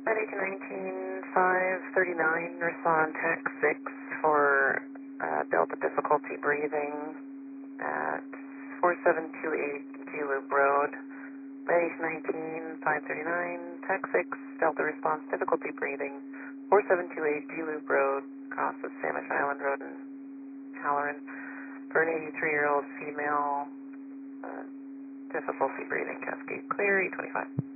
539, respond tech 6 for Delta difficulty breathing at 4728 G-Loop Road. 539, tech 6, Delta response difficulty breathing, 4728 G-Loop Road, across the Samish Island Road in Halloran, for an 83-year-old female, difficulty breathing, Cascade Clear, E25.